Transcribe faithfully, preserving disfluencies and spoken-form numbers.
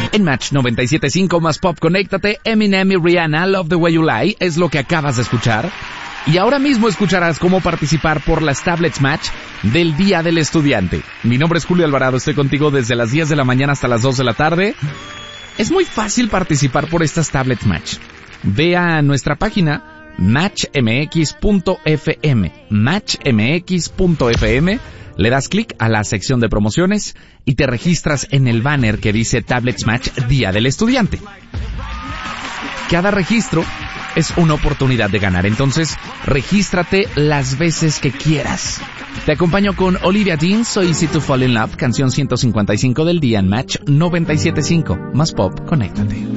En Match noventa y siete punto cinco más Pop, conéctate. Eminem y Rihanna, Love the Way You Lie, es lo que acabas de escuchar. Y ahora mismo escucharás cómo participar por las Tablets Match del Día del Estudiante. Mi nombre es Julio Alvarado, estoy contigo desde las diez de la mañana hasta las dos de la tarde. Es muy fácil participar por estas Tablets Match. Ve a nuestra página match m x punto f m, match m x punto f m, le das clic a la sección de promociones y te registras en el banner que dice Tablets Match Día del Estudiante. Cada registro es una oportunidad de ganar, entonces regístrate las veces que quieras. Te acompaño con Olivia Dean, So Easy to Fall in Love, canción ciento cincuenta y cinco del día en Match noventa y siete punto cinco. Más Pop, conéctate.